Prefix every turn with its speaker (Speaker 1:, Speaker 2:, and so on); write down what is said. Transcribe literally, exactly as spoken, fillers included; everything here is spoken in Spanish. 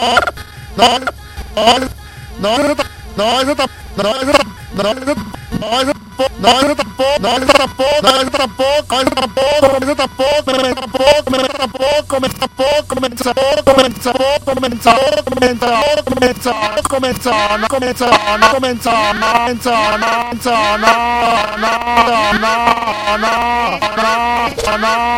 Speaker 1: no, no, no, eso tam- no, eso tam- no, eso tam- no, eso no, eso tampoco, no, eso tampoco, no, eso tampoco, no, eso tampoco, eso tampoco, eso tampoco, me tampoco, me tampoco, me tampoco, me tampoco, me tampoco, me tampoco, me tampoco, me tampoco, comenzó, no comenzó, no comenzó, no comenzó, no comenzó, no, no, no, no, no, no, no.